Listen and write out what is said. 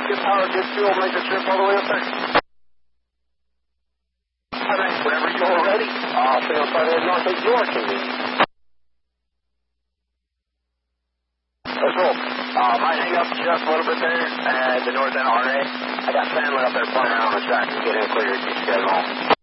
good power, good fuel, make the trip all the way up there. Whenever you're ready, stay on side of North at your convenience. Let's roll. Might hang up just a little bit there at the north end RA. I got family up there playing around on the track and getting clear to get you guys home.